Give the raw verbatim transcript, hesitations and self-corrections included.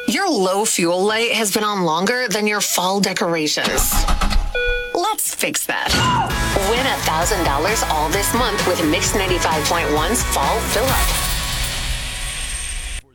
Your low fuel light has been on longer than your fall decorations. Let's fix that. Win one thousand dollars all this month with Mix ninety-five point one's Fall Fill Up.